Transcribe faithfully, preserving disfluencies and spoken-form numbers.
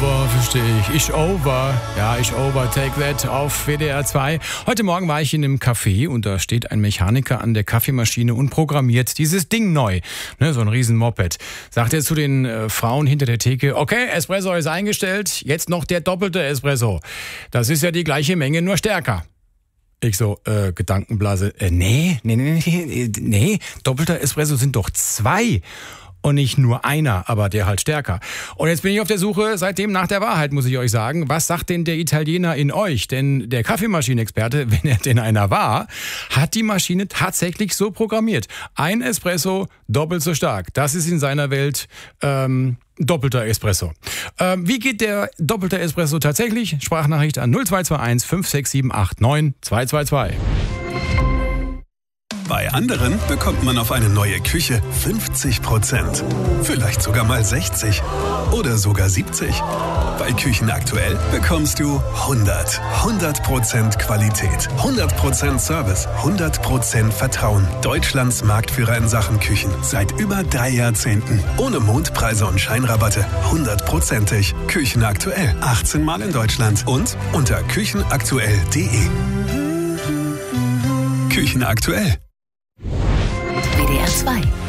over, verstehe ich. Ich over. Ja, ich over. Take that auf W D R zwei. Heute Morgen war ich in einem Café und da steht ein Mechaniker an der Kaffeemaschine und programmiert dieses Ding neu. Ne, so ein riesen Moped. Sagt er zu den äh, Frauen hinter der Theke, okay, Espresso ist eingestellt, jetzt noch der doppelte Espresso. Das ist ja die gleiche Menge, nur stärker. Ich so, äh, Gedankenblase, äh, nee, nee, nee, nee, nee, doppelter Espresso sind doch zwei. Und nicht nur einer, aber der halt stärker. Und jetzt bin ich auf der Suche seitdem nach der Wahrheit, muss ich euch sagen. Was sagt denn der Italiener in euch? Denn der Kaffeemaschinenexperte, wenn er denn einer war, hat die Maschine tatsächlich so programmiert. Ein Espresso doppelt so stark. Das ist in seiner Welt ähm, doppelter Espresso. Ähm, wie geht der doppelte Espresso tatsächlich? Sprachnachricht an null zwei zwei eins fünf sechs sieben acht neun zwei zwei zwei. Bei anderen bekommt man auf eine neue Küche fünfzig Prozent. Vielleicht sogar mal sechzig oder sogar siebzig. Bei Küchen aktuell bekommst du hundert. hundert Prozent Qualität, hundert Prozent Service, hundert Prozent Vertrauen. Deutschlands Marktführer in Sachen Küchen. Seit über drei Jahrzehnten. Ohne Mondpreise und Scheinrabatte. hundertprozentig. Küchen aktuell. achtzehn Mal in Deutschland. Und unter küchenaktuell punkt de. Küchen aktuell. W D R zwei